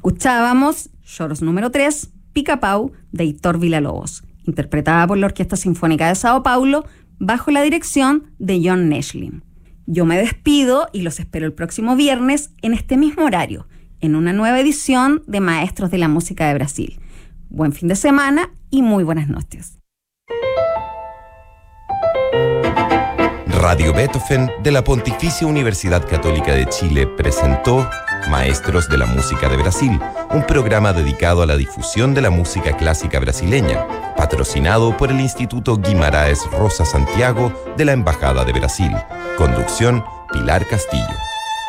Escuchábamos Lloros número 3, Pica-Pau, de Heitor Villa-Lobos, interpretada por la Orquesta Sinfónica de Sao Paulo, bajo la dirección de Jon Neschlin. Yo me despido y los espero el próximo viernes en este mismo horario, en una nueva edición de Maestros de la Música de Brasil. Buen fin de semana y muy buenas noches. Radio Beethoven de la Pontificia Universidad Católica de Chile presentó Maestros de la Música de Brasil, un programa dedicado a la difusión de la música clásica brasileña, patrocinado por el Instituto Guimarães Rosa Santiago de la Embajada de Brasil. Conducción, Pilar Castillo.